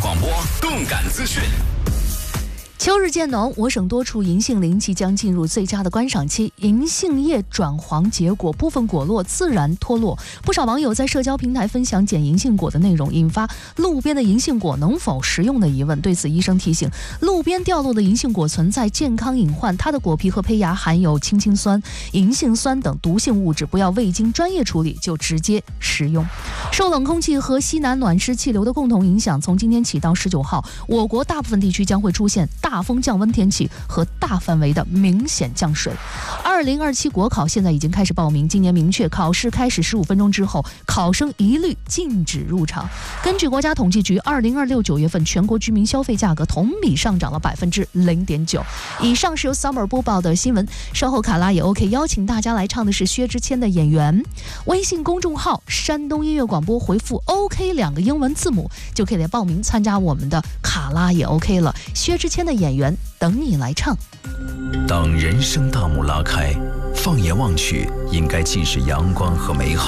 广播，动感资讯。 秋日渐浓，我省多处银杏林即将进入最佳的观赏期，银杏叶转黄结果，部分果落自然脱落。不少网友在社交平台分享捡银杏果的内容，引发路边的银杏果能否食用的疑问。对此，医生提醒，路边掉落的银杏果存在健康隐患，它的果皮和胚芽含有氢氰酸、银杏酸等毒性物质，不要未经专业处理就直接食用。受冷空气和西南暖湿气流的共同影响，从今天起到19号，我国大部分地区将会出现大风降温天气和大范围的明显降水。2027国考现在已经开始报名，今年明确考试开始15分钟之后，考生一律禁止入场。根据国家统计局，2026 9月份全国居民消费价格同比上涨了0.9%。以上是由 Summer 播报的新闻，稍后卡拉也 OK 邀请大家来唱的是薛之谦的《演员》。微信公众号山东音乐广播回复 OK 2个英文字母，就可以来报名参加我们的卡拉也 OK 了。薛之谦的《演员》等你来唱。 当人生大幕拉开，放眼望去，应该尽是阳光和美好。